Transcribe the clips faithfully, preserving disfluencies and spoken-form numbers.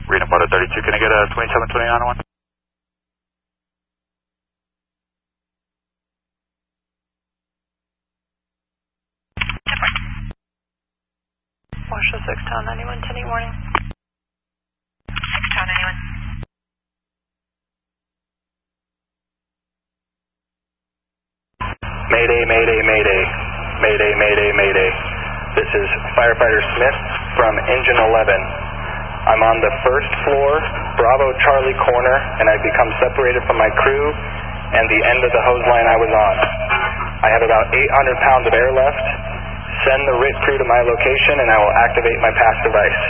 Reno Moto thirty-two, can I get a twenty-seven twenty-nine one? Washoe six Town ninety-one, ten eight morning. six Town ninety-one. Mayday, mayday, mayday. Mayday, mayday, mayday. This is Firefighter Smith from Engine eleven. I'm on the first floor, Bravo Charlie corner, and I've become separated from my crew and the end of the hose line I was on. I have about eight hundred pounds of air left. Send the R I T crew to my location and I will activate my pass device.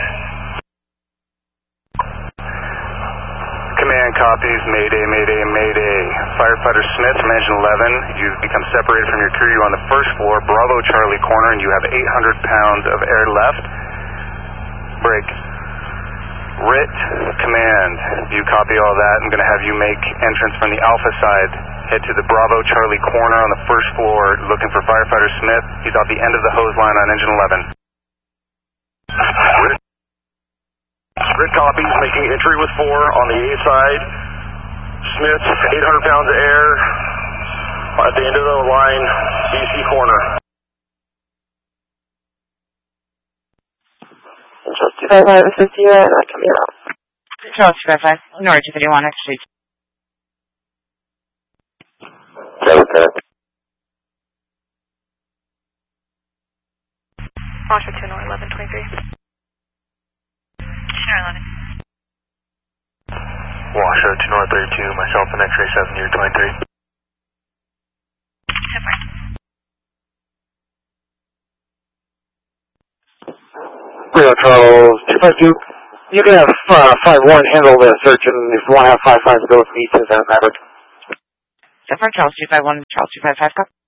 Command copies, mayday, mayday, mayday. Firefighter Smith from Engine eleven, you've become separated from your crew. You're on the first floor, Bravo Charlie corner, and you have eight hundred pounds of air left. Break. R I T, command, do you copy all that? I'm going to have you make entrance from the Alpha side. Head to the Bravo Charlie corner on the first floor, looking for Firefighter Smith. He's off the end of the hose line on Engine eleven. R I T copies, making entry with four on the A side. Smith, eight hundred pounds of air at the end of the line, B C corner. Control two five five, this is you, and I come out. Control two five five, Norway two fifty-one, X Street. Okay. Washoe two North eleven twenty-three. two eleven. Washoe two North thirty-two, myself and X-ray seven, year twenty-three. Super. Rio Charles two five two. You can have uh, five one handle the search, and if you want to have five five go with me to that Maverick. Zephyr, Charles two five one, Charles two five five, copy.